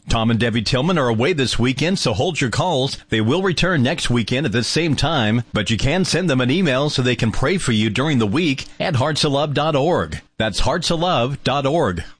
Tom and Debbie Tillman are away this weekend, so hold your calls. They will return next weekend at the same time, but you can send them an email so they can pray for you during the week at heartsoflove.org. That's heartsoflove.org.